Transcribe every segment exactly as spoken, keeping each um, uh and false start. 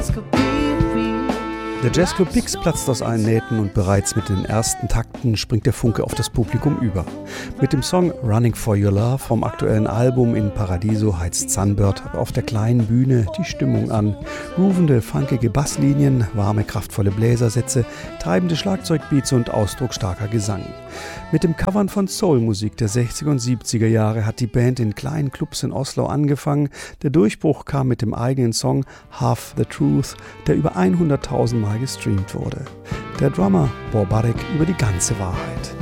Der Jazzclub Pix platzt aus allen Nähten und bereits mit den ersten Takten springt der Funke auf das Publikum über. Mit dem Song Running for Your Love vom aktuellen Album In Paradiso heizt Sunbird auf der kleinen Bühne die Stimmung an. Groovende, funkige Basslinien, warme, kraftvolle Bläsersätze, treibende Schlagzeugbeats und ausdrucksstarker Gesang. Mit dem Covern von Soulmusik der sechziger und siebziger Jahre hat die Band in kleinen Clubs in Oslo angefangen. Der Durchbruch kam mit dem eigenen Song Half the Truth, der über hunderttausend Mal gestreamt wurde. Der Drummer Barbaric über die ganze Wahrheit.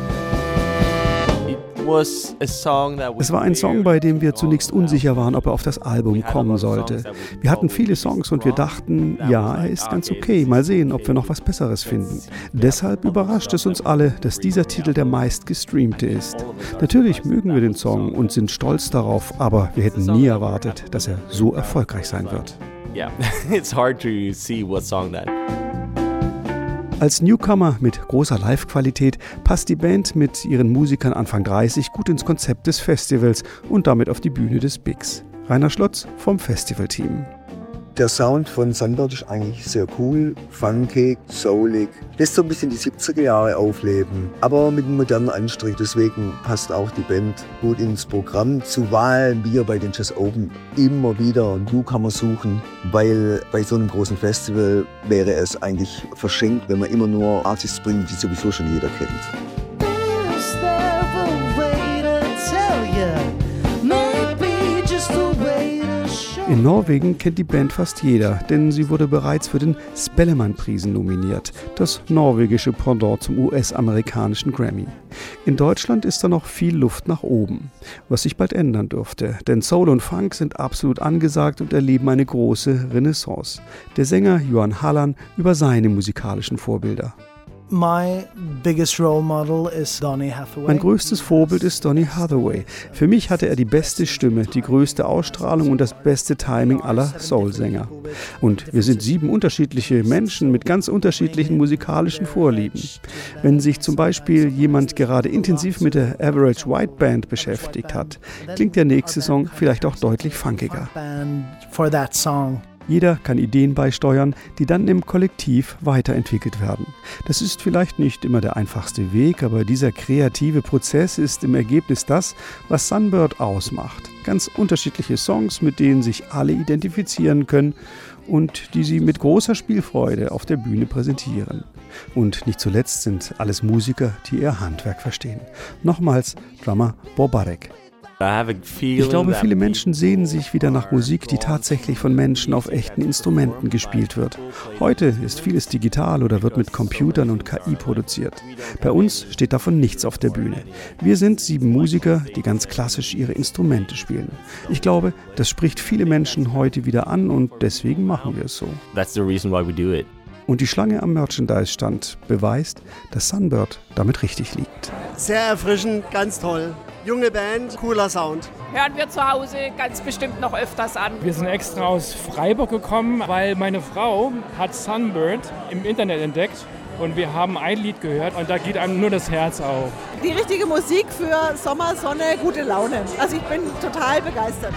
Es war ein Song, bei dem wir zunächst unsicher waren, ob er auf das Album kommen sollte. Wir hatten viele Songs und wir dachten, ja, er ist ganz okay, mal sehen, ob wir noch was Besseres finden. Deshalb überrascht es uns alle, dass dieser Titel der meistgestreamte ist. Natürlich mögen wir den Song und sind stolz darauf, aber wir hätten nie erwartet, dass er so erfolgreich sein wird. Yeah, it's hard to see what song that. Als Newcomer mit großer Live-Qualität passt die Band mit ihren Musikern Anfang dreißig gut ins Konzept des Festivals und damit auf die Bühne des Bigs. Rainer Schlotz vom Festivalteam. Der Sound von Sunbird ist eigentlich sehr cool, funkig, soulig. Lässt so ein bisschen die siebziger Jahre aufleben, aber mit einem modernen Anstrich. Deswegen passt auch die Band gut ins Programm. Zumal wir bei den Jazz Open immer wieder Newcomer suchen, weil bei so einem großen Festival wäre es eigentlich verschenkt, wenn man immer nur Artists bringt, die sowieso schon jeder kennt. In Norwegen kennt die Band fast jeder, denn sie wurde bereits für den Spellemannprisen nominiert, das norwegische Pendant zum U S-amerikanischen Grammy. In Deutschland ist da noch viel Luft nach oben, was sich bald ändern dürfte, denn Soul und Funk sind absolut angesagt und erleben eine große Renaissance. Der Sänger Johan Hallan über seine musikalischen Vorbilder. My biggest role model is Donny Hathaway. Mein größtes Vorbild ist Donny Hathaway. Für mich hatte er die beste Stimme, die größte Ausstrahlung und das beste Timing aller Soul-Sänger. Und wir sind sieben unterschiedliche Menschen mit ganz unterschiedlichen musikalischen Vorlieben. Wenn sich zum Beispiel jemand gerade intensiv mit der Average White Band beschäftigt hat, klingt der nächste Song vielleicht auch deutlich funkiger. Jeder kann Ideen beisteuern, die dann im Kollektiv weiterentwickelt werden. Das ist vielleicht nicht immer der einfachste Weg, aber dieser kreative Prozess ist im Ergebnis das, was Sunbird ausmacht. Ganz unterschiedliche Songs, mit denen sich alle identifizieren können und die sie mit großer Spielfreude auf der Bühne präsentieren. Und nicht zuletzt sind alles Musiker, die ihr Handwerk verstehen. Nochmals Drummer Barbaric. Ich glaube, viele Menschen sehnen sich wieder nach Musik, die tatsächlich von Menschen auf echten Instrumenten gespielt wird. Heute ist vieles digital oder wird mit Computern und K I produziert. Bei uns steht davon nichts auf der Bühne. Wir sind sieben Musiker, die ganz klassisch ihre Instrumente spielen. Ich glaube, das spricht viele Menschen heute wieder an und deswegen machen wir es so. That's the reason why we do it. Und die Schlange am Merchandise-Stand beweist, dass Sunbird damit richtig liegt. Sehr erfrischend, ganz toll. Junge Band, cooler Sound. Hören wir zu Hause ganz bestimmt noch öfters an. Wir sind extra aus Freiburg gekommen, weil meine Frau hat Sunbird im Internet entdeckt und wir haben ein Lied gehört und da geht einem nur das Herz auf. Die richtige Musik für Sommer, Sonne, gute Laune. Also ich bin total begeistert.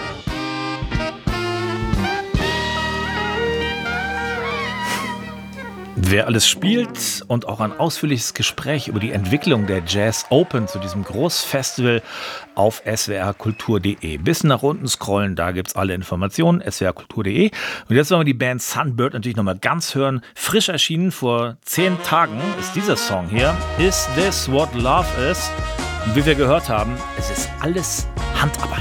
Wer alles spielt und auch ein ausführliches Gespräch über die Entwicklung der Jazz Open zu diesem Großfestival auf s w r kultur punkt d e. Bisschen nach unten scrollen, da gibt's alle Informationen, s w r kultur punkt d e. Und jetzt wollen wir die Band Sunbird natürlich nochmal ganz hören. Frisch erschienen vor zehn Tagen ist dieser Song hier. Is This What Love Is? Und wie wir gehört haben, es ist alles Handarbeit.